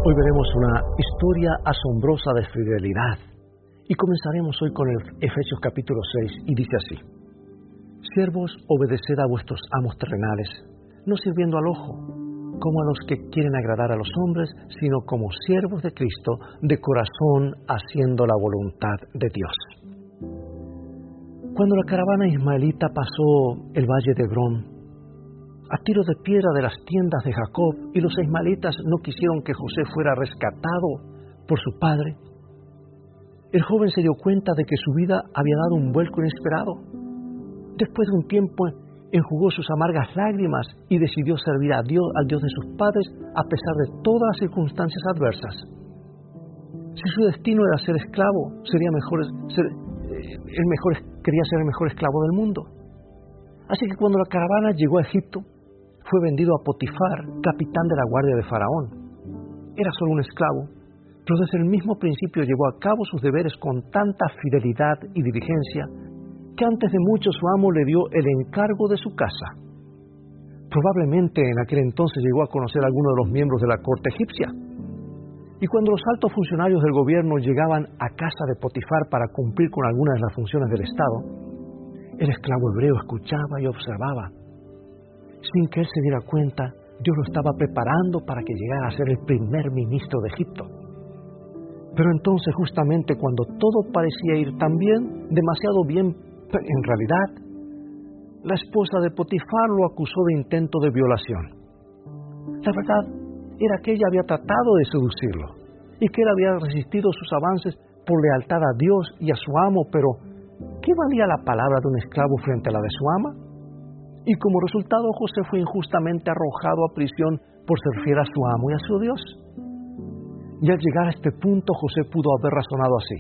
Hoy veremos una historia asombrosa de fidelidad y comenzaremos hoy con Efesios capítulo 6 y dice así: Siervos, obedeced a vuestros amos terrenales, no sirviendo al ojo, como a los que quieren agradar a los hombres, sino como siervos de Cristo, de corazón, haciendo la voluntad de Dios. Cuando la caravana ismaelita pasó el valle de Hebrón, a tiro de piedra de las tiendas de Jacob, y los ismaelitas no quisieron que José fuera rescatado por su padre, el joven se dio cuenta de que su vida había dado un vuelco inesperado. Después de un tiempo, enjugó sus amargas lágrimas y decidió servir al Dios de sus padres, a pesar de todas las circunstancias adversas. Si su destino era ser esclavo, quería ser el mejor esclavo del mundo. Así que cuando la caravana llegó a Egipto, fue vendido a Potifar, capitán de la guardia de Faraón. Era solo un esclavo, pero desde el mismo principio llevó a cabo sus deberes con tanta fidelidad y diligencia que antes de mucho su amo le dio el encargo de su casa. Probablemente en aquel entonces llegó a conocer a algunos de los miembros de la corte egipcia. Y cuando los altos funcionarios del gobierno llegaban a casa de Potifar para cumplir con algunas de las funciones del Estado, el esclavo hebreo escuchaba y observaba. Sin que él se diera cuenta, Dios lo estaba preparando para que llegara a ser el primer ministro de Egipto. Pero entonces, justamente cuando todo parecía ir tan bien, demasiado bien en realidad, la esposa de Potifar lo acusó de intento de violación. La verdad era que ella había tratado de seducirlo y que él había resistido sus avances por lealtad a Dios y a su amo, pero ¿qué valía la palabra de un esclavo frente a la de su ama? Y como resultado, José fue injustamente arrojado a prisión por ser fiel a su amo y a su Dios. Y al llegar a este punto, José pudo haber razonado así: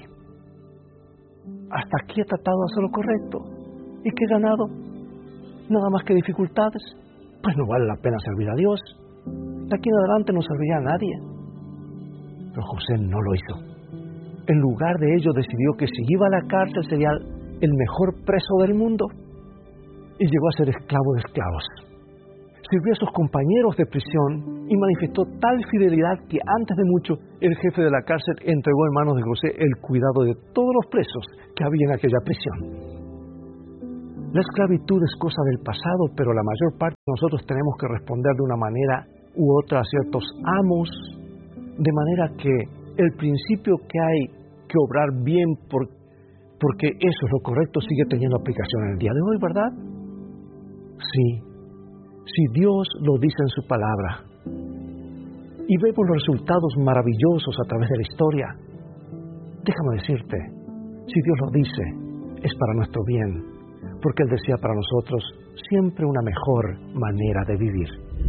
hasta aquí he tratado de hacer lo correcto. ¿Y qué he ganado? Nada más que dificultades. Pues no vale la pena servir a Dios. De aquí en adelante no serviría a nadie. Pero José no lo hizo. En lugar de ello, decidió que si iba a la cárcel sería el mejor preso del mundo. Y llegó a ser esclavo de esclavos. Sirvió a sus compañeros de prisión y manifestó tal fidelidad que antes de mucho el jefe de la cárcel entregó en manos de José el cuidado de todos los presos que había en aquella prisión. La esclavitud es cosa del pasado, pero la mayor parte de nosotros tenemos que responder de una manera u otra a ciertos amos, de manera que el principio que hay que obrar bien porque eso es lo correcto sigue teniendo aplicación en el día de hoy, ¿verdad? Sí, si Dios lo dice en su palabra y vemos los resultados maravillosos a través de la historia, déjame decirte, si Dios lo dice, es para nuestro bien, porque Él desea para nosotros siempre una mejor manera de vivir.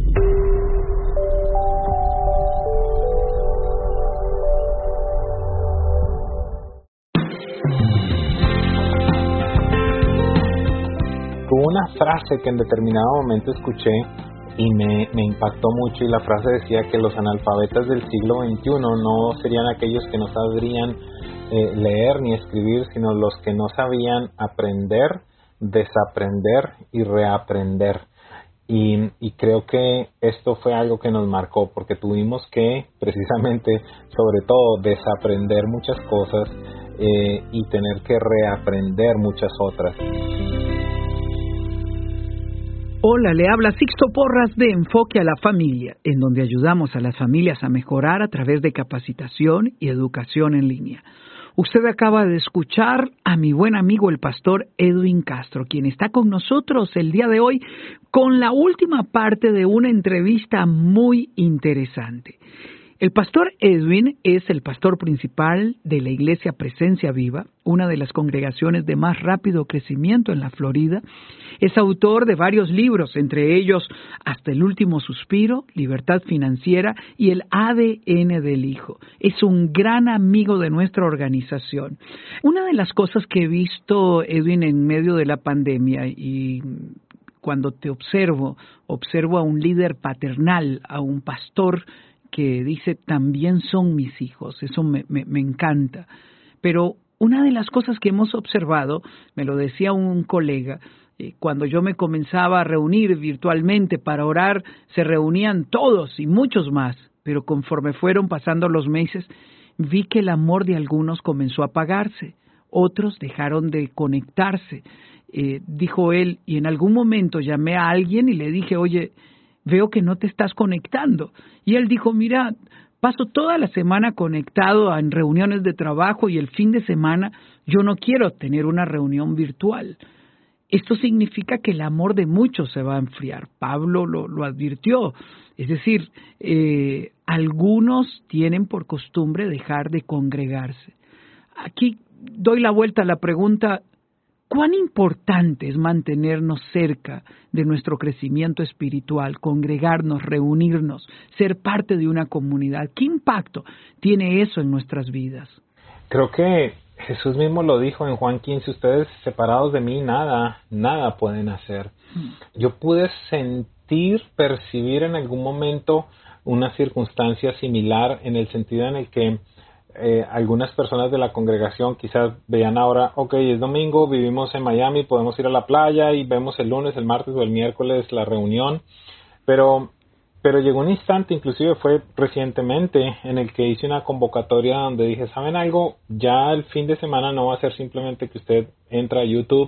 Hubo una frase que en determinado momento escuché y me impactó mucho, y la frase decía que los analfabetas del siglo XXI no serían aquellos que no sabrían leer ni escribir, sino los que no sabían aprender, desaprender y reaprender. Y creo que esto fue algo que nos marcó, porque tuvimos que precisamente, sobre todo, desaprender muchas cosas y tener que reaprender muchas otras. Hola, le habla Sixto Porras de Enfoque a la Familia, en donde ayudamos a las familias a mejorar a través de capacitación y educación en línea. Usted acaba de escuchar a mi buen amigo el pastor Edwin Castro, quien está con nosotros el día de hoy con la última parte de una entrevista muy interesante. El pastor Edwin es el pastor principal de la Iglesia Presencia Viva, una de las congregaciones de más rápido crecimiento en la Florida. Es autor de varios libros, entre ellos Hasta el último suspiro, Libertad Financiera y El ADN del Hijo. Es un gran amigo de nuestra organización. Una de las cosas que he visto, Edwin, en medio de la pandemia, y cuando te observo a un líder paternal, a un pastor que dice, también son mis hijos. Eso me encanta. Pero una de las cosas que hemos observado, me lo decía un colega, cuando yo me comenzaba a reunir virtualmente para orar, se reunían todos y muchos más, pero conforme fueron pasando los meses, vi que el amor de algunos comenzó a apagarse, otros dejaron de conectarse. Dijo él, y en algún momento llamé a alguien y le dije, oye, veo que no te estás conectando. Y él dijo, mira, paso toda la semana conectado en reuniones de trabajo y el fin de semana yo no quiero tener una reunión virtual. Esto significa que el amor de muchos se va a enfriar. Pablo lo advirtió. Es decir, algunos tienen por costumbre dejar de congregarse. Aquí doy la vuelta a la pregunta, ¿cuán importante es mantenernos cerca de nuestro crecimiento espiritual, congregarnos, reunirnos, ser parte de una comunidad? ¿Qué impacto tiene eso en nuestras vidas? Creo que Jesús mismo lo dijo en Juan 15, ustedes separados de mí nada pueden hacer. Yo pude percibir en algún momento una circunstancia similar en el sentido en el que algunas personas de la congregación quizás veían ahora, ok, es domingo, vivimos en Miami, podemos ir a la playa y vemos el lunes, el martes o el miércoles la reunión, pero llegó un instante, inclusive fue recientemente, en el que hice una convocatoria donde dije, ¿saben algo? Ya el fin de semana no va a ser simplemente que usted entra a YouTube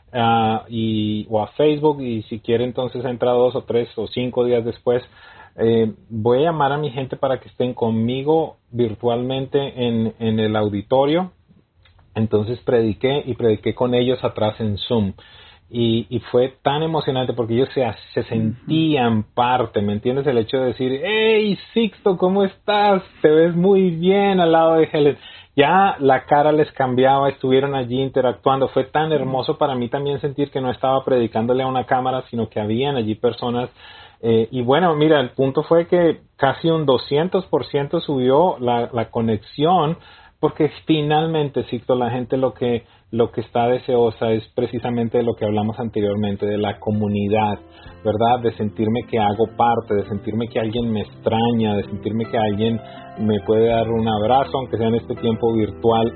o a Facebook y si quiere entonces entra 2 o 3 o 5 días después. Voy a llamar a mi gente para que estén conmigo virtualmente en el auditorio. Entonces prediqué con ellos atrás en Zoom. Y fue tan emocionante porque ellos se sentían parte, ¿me entiendes? El hecho de decir, hey Sixto, ¿cómo estás? Te ves muy bien al lado de Helen. Ya la cara les cambiaba, estuvieron allí interactuando. Fue tan hermoso para mí también sentir que no estaba predicándole a una cámara, sino que habían allí personas. Y bueno, mira, el punto fue que casi un 200% subió la conexión, porque finalmente, Sixto, la gente lo que está deseosa es precisamente lo que hablamos anteriormente, de la comunidad, ¿verdad? De sentirme que hago parte, de sentirme que alguien me extraña, de sentirme que alguien me puede dar un abrazo, aunque sea en este tiempo virtual.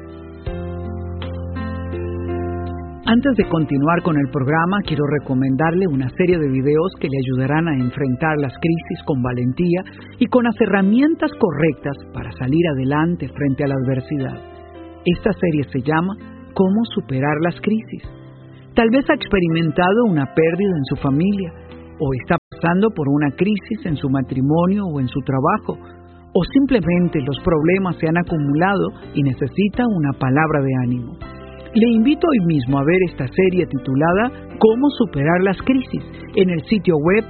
Antes de continuar con el programa, quiero recomendarle una serie de videos que le ayudarán a enfrentar las crisis con valentía y con las herramientas correctas para salir adelante frente a la adversidad. Esta serie se llama ¿Cómo superar las crisis? Tal vez ha experimentado una pérdida en su familia, o está pasando por una crisis en su matrimonio o en su trabajo, o simplemente los problemas se han acumulado y necesita una palabra de ánimo. Le invito hoy mismo a ver esta serie titulada ¿Cómo superar las crisis? En el sitio web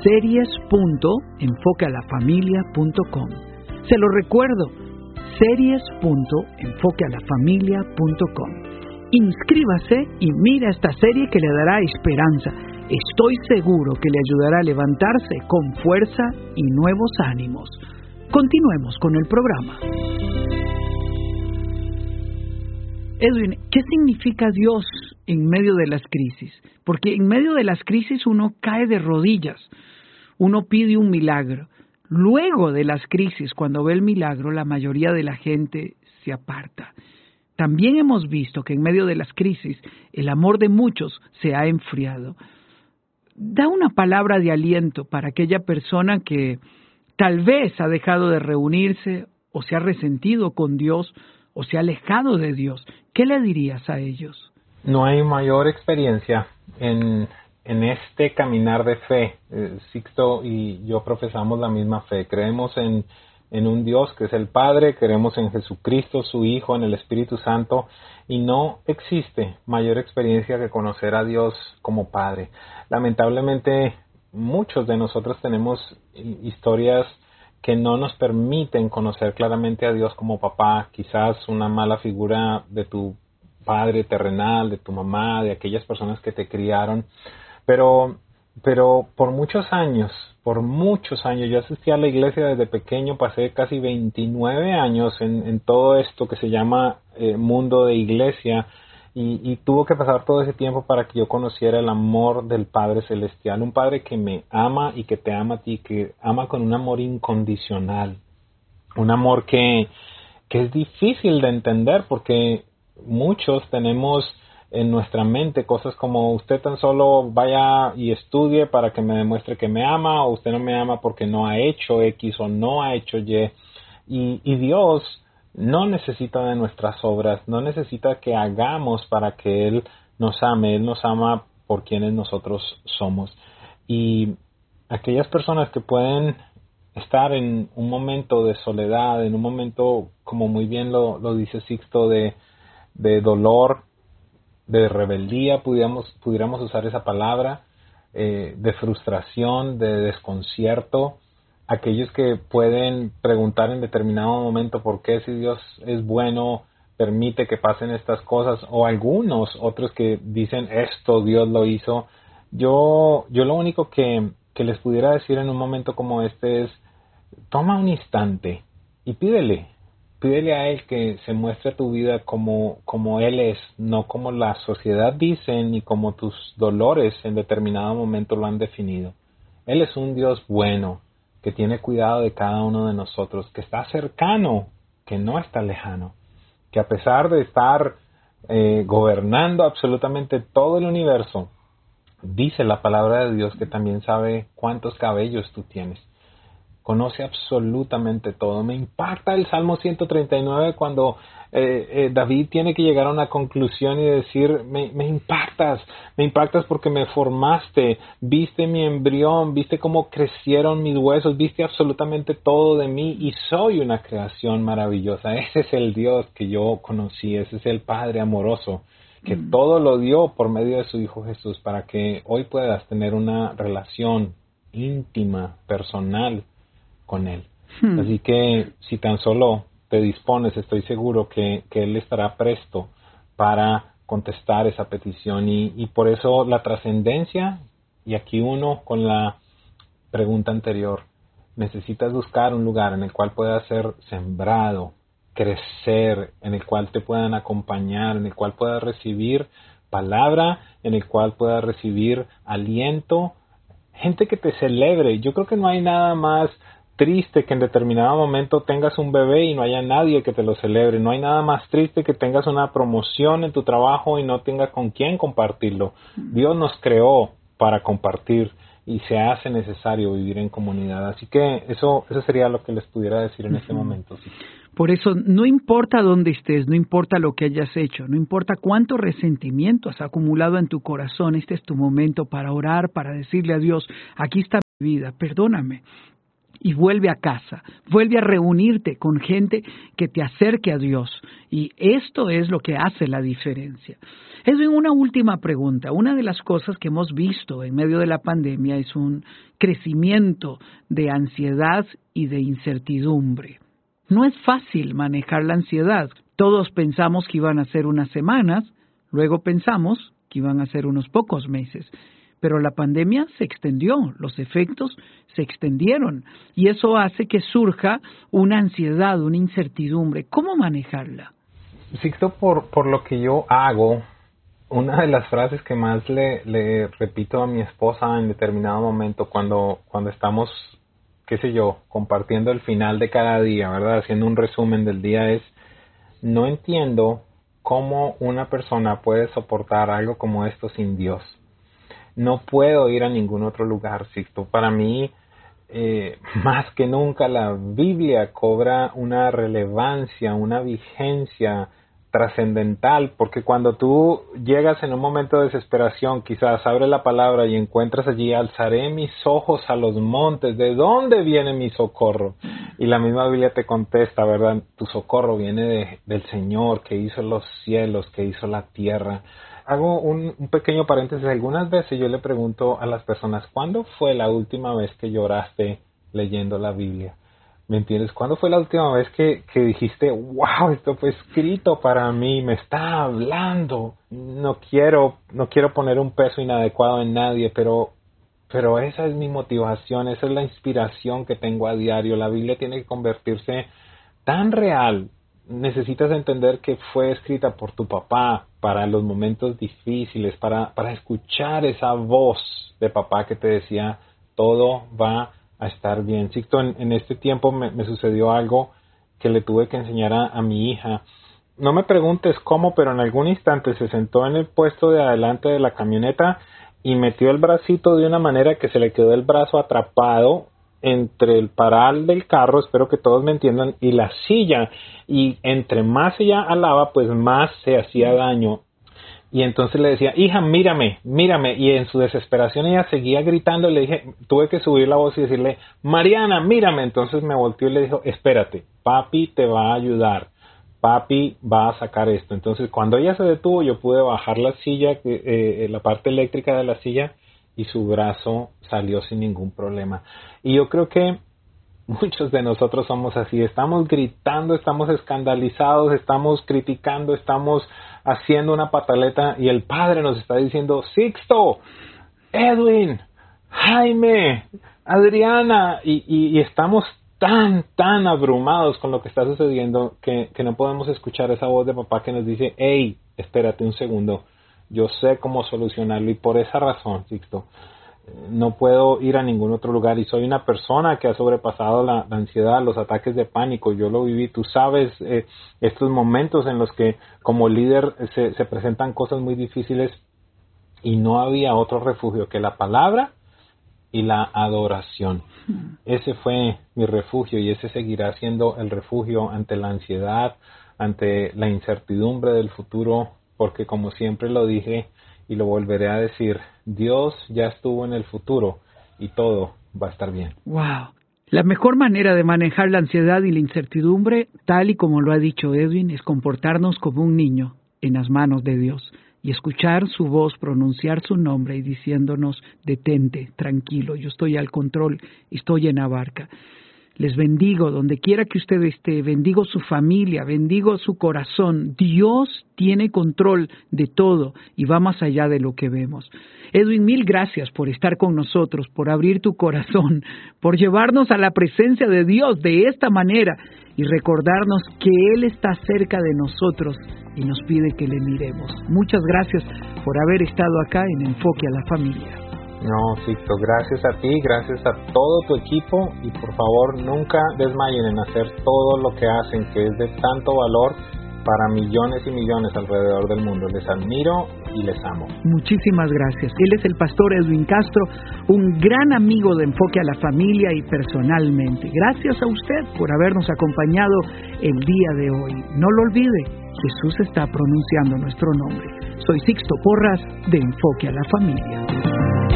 series.enfoquealafamilia.com. Se lo recuerdo, series.enfoquealafamilia.com. Inscríbase y mira esta serie que le dará esperanza. Estoy seguro que le ayudará a levantarse con fuerza y nuevos ánimos. Continuemos con el programa. Edwin, ¿qué significa Dios en medio de las crisis? Porque en medio de las crisis uno cae de rodillas, uno pide un milagro. Luego de las crisis, cuando ve el milagro, la mayoría de la gente se aparta. También hemos visto que en medio de las crisis el amor de muchos se ha enfriado. Da una palabra de aliento para aquella persona que tal vez ha dejado de reunirse o se ha resentido con Dios o se ha alejado de Dios. ¿Qué le dirías a ellos? No hay mayor experiencia en este caminar de fe. Sixto y yo profesamos la misma fe. Creemos en un Dios que es el Padre, creemos en Jesucristo, su Hijo, en el Espíritu Santo, y no existe mayor experiencia que conocer a Dios como Padre. Lamentablemente, muchos de nosotros tenemos historias que no nos permiten conocer claramente a Dios como papá, quizás una mala figura de tu padre terrenal, de tu mamá, de aquellas personas que te criaron, pero por muchos años, yo asistí a la iglesia desde pequeño, pasé casi 29 años en todo esto que se llama mundo de iglesia, y tuvo que pasar todo ese tiempo para que yo conociera el amor del Padre Celestial, un Padre que me ama y que te ama a ti, que ama con un amor incondicional, un amor que es difícil de entender porque muchos tenemos en nuestra mente cosas como usted tan solo vaya y estudie para que me demuestre que me ama, o usted no me ama porque no ha hecho X o no ha hecho Y. Y Dios no necesita de nuestras obras, no necesita que hagamos para que Él nos ame. Él nos ama por quienes nosotros somos. Y aquellas personas que pueden estar en un momento de soledad, en un momento, como muy bien lo dice Sixto, de dolor, de rebeldía, pudiéramos usar esa palabra, de frustración, de desconcierto, aquellos que pueden preguntar en determinado momento por qué, si Dios es bueno, permite que pasen estas cosas, o algunos otros que dicen esto Dios lo hizo. Yo lo único que les pudiera decir en un momento como este es: toma un instante y pídele a Él que se muestre tu vida como Él es, no como la sociedad dice ni como tus dolores en determinado momento lo han definido. Él es un Dios bueno, que tiene cuidado de cada uno de nosotros, que está cercano, que no está lejano, que a pesar de estar gobernando absolutamente todo el universo, dice la palabra de Dios que también sabe cuántos cabellos tú tienes. Conoce absolutamente todo. Me impacta el Salmo 139 cuando David tiene que llegar a una conclusión y decir: me impactas porque me formaste, viste mi embrión, viste cómo crecieron mis huesos, viste absolutamente todo de mí y soy una creación maravillosa. Ese es el Dios que yo conocí, ese es el Padre amoroso que todo lo dio por medio de su Hijo Jesús para que hoy puedas tener una relación íntima, personal con Él. Así que si tan solo te dispones, estoy seguro que Él estará presto para contestar esa petición. Y por eso la trascendencia, y aquí uno con la pregunta anterior, necesitas buscar un lugar en el cual puedas ser sembrado, crecer, en el cual te puedan acompañar, en el cual puedas recibir palabra, en el cual puedas recibir aliento, gente que te celebre. Yo creo que no hay nada más triste que en determinado momento tengas un bebé y no haya nadie que te lo celebre. No hay nada más triste que tengas una promoción en tu trabajo y no tengas con quién compartirlo. Dios nos creó para compartir y se hace necesario vivir en comunidad. Así que eso sería lo que les pudiera decir en este momento. Sí. Por eso, no importa dónde estés, no importa lo que hayas hecho, no importa cuánto resentimiento has acumulado en tu corazón, este es tu momento para orar, para decirle a Dios: aquí está mi vida, perdóname. Y vuelve a casa, vuelve a reunirte con gente que te acerque a Dios. Y esto es lo que hace la diferencia. Edwin, una última pregunta. Una de las cosas que hemos visto en medio de la pandemia es un crecimiento de ansiedad y de incertidumbre. No es fácil manejar la ansiedad. Todos pensamos que iban a ser unas semanas, luego pensamos que iban a ser unos pocos meses. Pero la pandemia se extendió, los efectos se extendieron y eso hace que surja una ansiedad, una incertidumbre. ¿Cómo manejarla? Sixto, por lo que yo hago, una de las frases que más le repito a mi esposa en determinado momento cuando estamos, qué sé yo, compartiendo el final de cada día, ¿verdad? Haciendo un resumen del día es: no entiendo cómo una persona puede soportar algo como esto sin Dios. No puedo ir a ningún otro lugar, Sixto. Para mí, más que nunca, la Biblia cobra una relevancia, una vigencia trascendental, porque cuando tú llegas en un momento de desesperación, quizás abres la palabra y encuentras allí: alzaré mis ojos a los montes, ¿de dónde viene mi socorro? Y la misma Biblia te contesta, ¿verdad? Tu socorro viene del Señor, que hizo los cielos, que hizo la tierra. Hago un pequeño paréntesis. Algunas veces yo le pregunto a las personas: ¿cuándo fue la última vez que lloraste leyendo la Biblia? ¿Me entiendes? ¿Cuándo fue la última vez que dijiste: wow, esto fue escrito para mí, me está hablando? No quiero poner un peso inadecuado en nadie, pero esa es mi motivación, esa es la inspiración que tengo a diario. La Biblia tiene que convertirse tan real. Necesitas entender que fue escrita por tu papá para los momentos difíciles, para escuchar esa voz de papá que te decía: todo va a estar bien. Sixto, en este tiempo me sucedió algo que le tuve que enseñar a mi hija, no me preguntes cómo, pero en algún instante se sentó en el puesto de adelante de la camioneta y metió el bracito de una manera que se le quedó el brazo atrapado entre el paral del carro, espero que todos me entiendan, y la silla, y entre más ella alaba, pues más se hacía daño. Y entonces le decía, hija, mírame, y en su desesperación ella seguía gritando, y le dije, tuve que subir la voz y decirle, Mariana, mírame. Entonces me volteó y le dijo, espérate, papi te va a ayudar, papi va a sacar esto. Entonces cuando ella se detuvo, yo pude bajar la silla, la parte eléctrica de la silla, y su brazo salió sin ningún problema. Y yo creo que muchos de nosotros somos así, estamos gritando, estamos escandalizados, estamos criticando, estamos haciendo una pataleta y el Padre nos está diciendo, Sixto, Edwin, Jaime, Adriana, y estamos tan abrumados con lo que está sucediendo que no podemos escuchar esa voz de papá que nos dice, hey, espérate un segundo, yo sé cómo solucionarlo, y por esa razón, Sixto, no puedo ir a ningún otro lugar, y soy una persona que ha sobrepasado la ansiedad, los ataques de pánico. Yo lo viví, tú sabes, estos momentos en los que como líder se presentan cosas muy difíciles y no había otro refugio que la palabra y la adoración. Ese fue mi refugio y ese seguirá siendo el refugio ante la ansiedad, ante la incertidumbre del futuro, porque como siempre lo dije y lo volveré a decir, Dios ya estuvo en el futuro y todo va a estar bien. Wow. La mejor manera de manejar la ansiedad y la incertidumbre, tal y como lo ha dicho Edwin, es comportarnos como un niño en las manos de Dios y escuchar su voz pronunciar su nombre y diciéndonos, detente, tranquilo, yo estoy al control, estoy en la barca. Les bendigo donde quiera que usted esté, bendigo su familia, bendigo su corazón. Dios tiene control de todo y va más allá de lo que vemos. Edwin, mil gracias por estar con nosotros, por abrir tu corazón, por llevarnos a la presencia de Dios de esta manera y recordarnos que Él está cerca de nosotros y nos pide que le miremos. Muchas gracias por haber estado acá en Enfoque a la Familia. No, Sixto, gracias a ti, gracias a todo tu equipo y por favor nunca desmayen en hacer todo lo que hacen, que es de tanto valor para millones y millones alrededor del mundo. Les admiro y les amo. Muchísimas gracias. Él es el pastor Edwin Castro, un gran amigo de Enfoque a la Familia y personalmente. Gracias a usted por habernos acompañado el día de hoy. No lo olvide, Jesús está pronunciando nuestro nombre. Soy Sixto Porras de Enfoque a la Familia.